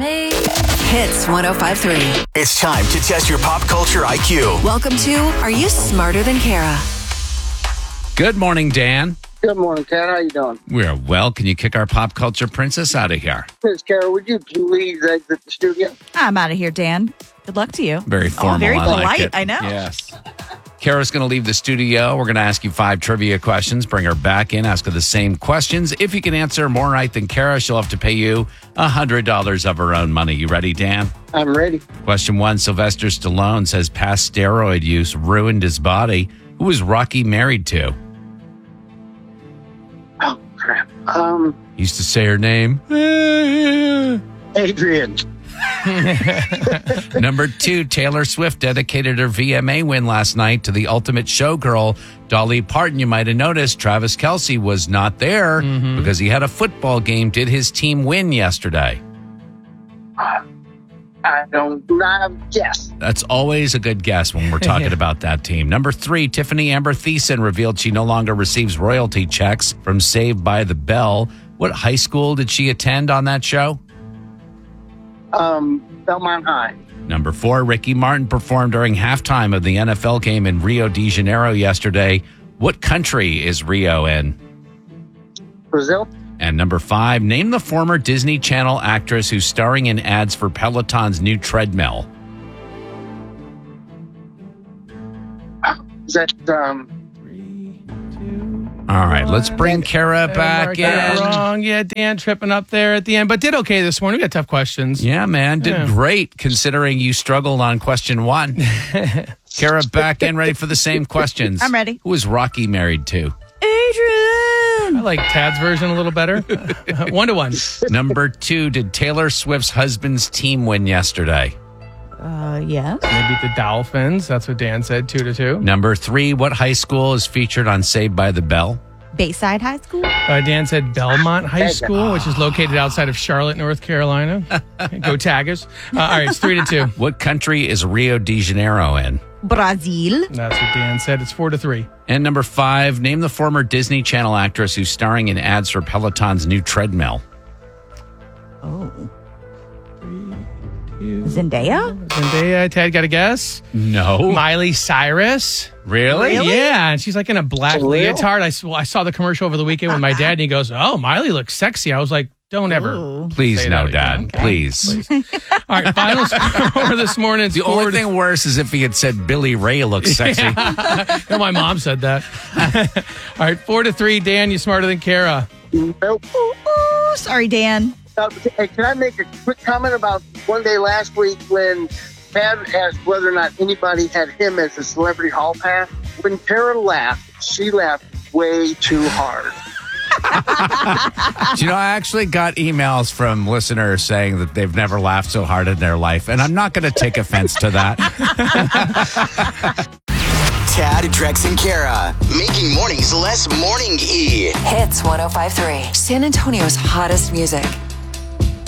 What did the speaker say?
me. Hits 105.3. It's time to test your pop culture IQ. Welcome to Are You Smarter Than Kara? Good morning, Dan. Good morning, Ted. How you doing? We're well. Can you kick our pop culture princess out of here? Miss Kara, would you please exit the studio? I'm out of here, Dan. Good luck to you. Very formal. Very I like polite. it. I know. Yes. Kara's going to leave the studio. We're going to ask you 5 trivia questions. Bring her back in, ask her the same questions. If you can answer more right than Kara, she'll have to pay you $100 of her own money. You ready, Dan? I'm ready. Question 1. Sylvester Stallone says past steroid use ruined his body. Who was Rocky married to? Oh, crap. He used to say her name. Adrian. Number 2, Taylor Swift dedicated her VMA win last night to the ultimate showgirl, Dolly Parton. You might have noticed Travis Kelce was not there because he had a football game. Did his team win yesterday? I don't guess. That's always a good guess when we're talking about that team. Number 3, Tiffany Amber Thiessen revealed she no longer receives royalty checks from Saved by the Bell. What high school did she attend on that show? Belmont High. Number 4, Ricky Martin performed during halftime of the NFL game in Rio de Janeiro yesterday. What country is Rio in? Brazil. And number 5, name the former Disney Channel actress who's starring in ads for Peloton's new treadmill. Is that, All right, let's bring Kara back in. Wrong. Yeah, Dan tripping up there at the end, but did okay this morning. We got tough questions. Yeah, man, did great considering you struggled on question 1. Kara back in, ready for the same questions. I'm ready. Who is Rocky married to? Adrian. I like Tad's version a little better. 1-1. Number 2, did Taylor Swift's husband's team win yesterday? Yes. Maybe the Dolphins. That's what Dan said, 2-2. Number 3, what high school is featured on Saved by the Bell? Bayside High School. Dan said Belmont High School, which is located outside of Charlotte, North Carolina. Go Tigers. All right, it's 3-2. What country is Rio de Janeiro in? Brazil. That's what Dan said. It's 4-3. And number 5, name the former Disney Channel actress who's starring in ads for Peloton's new treadmill. Oh. Zendaya? Zendaya. Tad, got a guess? No. Miley Cyrus. Really? Yeah, and she's like in a black leotard. I saw the commercial over the weekend with my dad, and he goes, "Oh, Miley looks sexy." I was like, "Don't ever." Ooh. Please, say no, that Dad. again. Please. All right, final score this morning. The only thing worse is if he had said Billy Ray looks sexy. No, my mom said that. All right, 4-3. Dan, you smarter than Kara. Nope. Ooh, sorry, Dan. Hey, can I make a quick comment about one day last week when Tad asked whether or not anybody had him as a celebrity hall pass? When Kara laughed, she laughed way too hard. Do you know, I actually got emails from listeners saying that they've never laughed so hard in their life, and I'm not going to take offense to that. Tad, Drex, and Kara, making mornings less morning-y. Hits 105.3. San Antonio's hottest music.